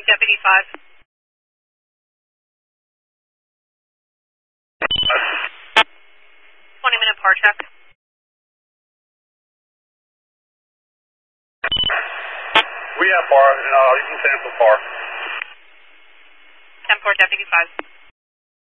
Deputy 5. 20-minute par check. We have par, you can sample par. 10-4, Deputy 5.